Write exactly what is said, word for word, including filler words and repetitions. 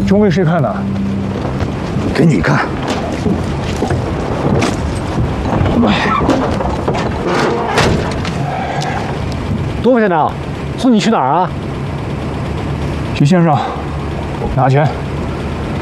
钟给谁看的？ 给你看。 多少钱呢？送你去哪儿啊？ 徐先生，拿钱。